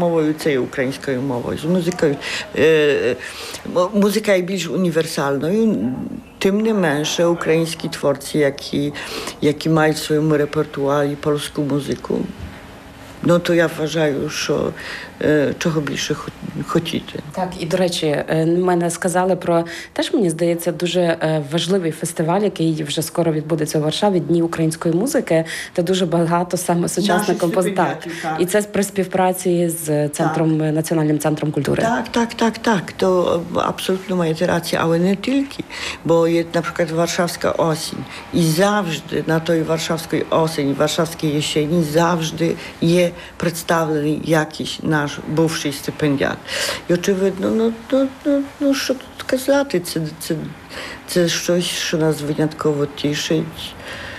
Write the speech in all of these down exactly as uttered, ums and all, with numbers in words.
мовою, це є українською мовою. З музикою е, музика є більш універсальною. Тим не менше, українські творці, які, які мають в своєму репертуарі польську музику, ну то я вважаю, що е, чого більше хотіти. Так, і до речі, мене сказали про теж, мені здається, дуже важливий фестиваль, який вже скоро відбудеться у Варшаві, Дні української музики, де дуже багато саме сучасних композиторів. І це при співпраці з центром, так. Національним центром культури. Так, так, так, так. То абсолютно маєте рацію, але не тільки, бо є, наприклад, Warszawska осінь. І завжди на той Warszawskiej осені, Warszawskiej jesieni завжди є представлений якийсь наш бувший стипендіат. І очевидно, ну, ну, ну, ну що тут казати, це, це, це щось, що нас винятково тішить.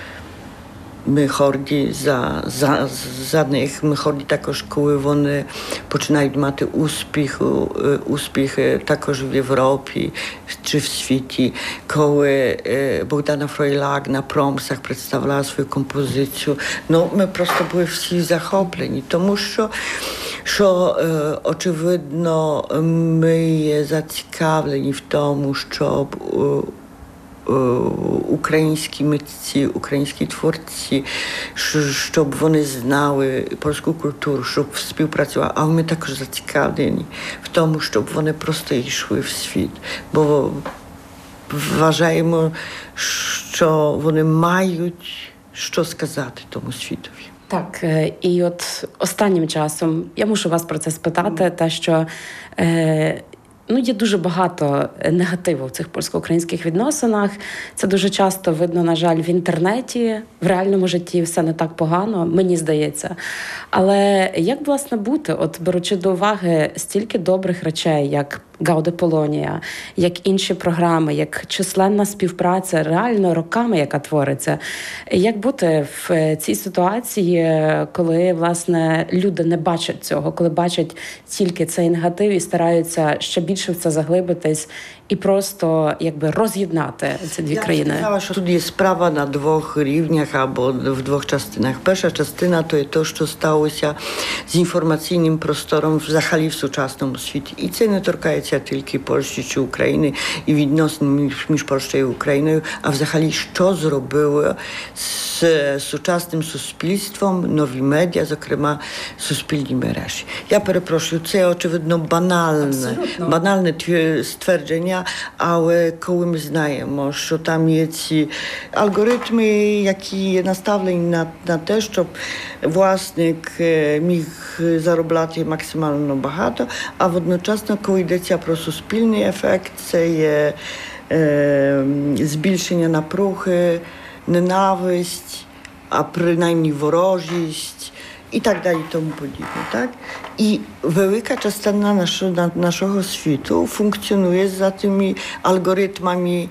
Ми горді за, за, за них, ми горді також, коли вони починають мати успіх, успіхи також в Європі чи в світі. Коли Богдана Фройлак на Промсах представляла свою композицію, ну, ми просто були всі захоплені, тому що, що е, очевидно, ми є зацікавлені в тому, щоб е, українські митці, українські творці, щоб вони знали польську культуру, щоб співпрацювали. А ми також зацікавлені в тому, щоб вони просто йшли в світ. Бо вважаємо, що вони мають що сказати тому світові. Так, і от останнім часом, я мушу вас про це спитати, те, що е, ну, є дуже багато негативу в цих польсько-українських відносинах. Це дуже часто видно, на жаль, в інтернеті. В реальному житті все не так погано, мені здається. Але як, власне, бути, от беручи до уваги стільки добрих речей, як Гауде Полонія, як інші програми, як численна співпраця реально роками, яка твориться. Як бути в цій ситуації, коли, власне, люди не бачать цього, коли бачать тільки цей негатив і стараються ще більше в це заглибитись і просто, якби, роз'єднати ці дві Я країни? Я сказала, що тут є справа на двох рівнях або в двох частинах. Перша частина – то є те, що сталося з інформаційним простором взагалі в сучасному світі. І це не торкається тільки Польщі чи України і відносин між, між Польщею і Україною, а взагалі, що зробило з сучасним суспільством нові медіа, зокрема суспільні мережі. Я перепрошую, це очевидно банальне, Абсолютно. банальне ствердження, але коли ми знаємо, що там є ці алгоритми, які є наставлені на, на те, щоб власник міг заробляти максимально багато, а водночасно, коли йдеться про суспільний ефект, це є е, збільшення напруги, ненависть, а принаймні ворожість і так далі, тому подібне, так? І велика частина нашого, нашого світу функціонує за tymi algorytmami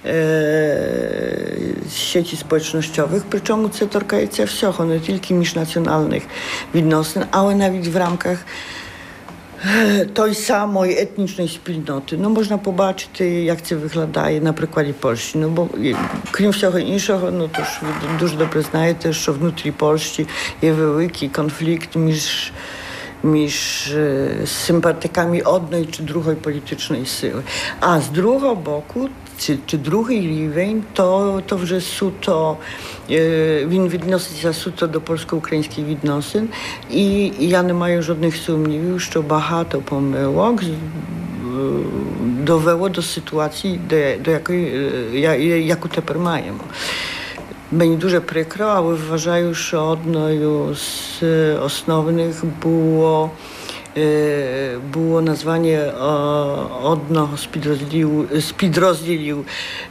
e, sieci społecznościowych, причому це торкається всього, не тільки міжнаціональних відносин, але навіть в рамках той самої етнічної спільноти. Ну, можна побачити, як це виглядає на прикладі Польщі. Ну, бо, крім всього іншого, ну, то ж ви дуже добре знаєте, що внутрі Польщі є великий конфлікт між між е, симпатиками одної чи другої політичної сили. А з другого боку, чи, чи другий рівень, то, то вже суто, е, він відноситься суто до польсько-українських відносин. І, і я не маю жодних сумнівів, що багато помилок е, довело до ситуації, де, до якої, е, яку тепер маємо. Мені дуже прикро, але вважаю, що одною з основних було, було названня одного з підрозділів, з підрозділів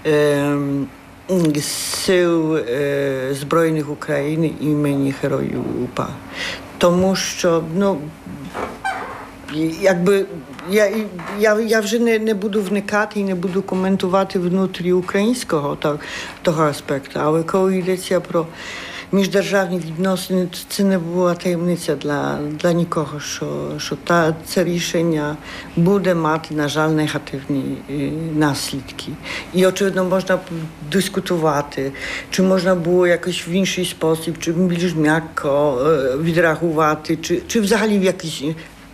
Сил Збройних України імені Героїв УПА. Тому що, ну, якби, Я, я, я вже не, не буду вникати і не буду коментувати внутрі українського так, того аспекту, але коли йдеться про міждержавні відносини, це не була таємниця для, для нікого, що, що та, це рішення буде мати, на жаль, негативні е, наслідки. І, очевидно, можна дискутувати, чи можна було якось в інший спосіб, чи більш м'яко е, відреагувати, чи, чи взагалі в якийсь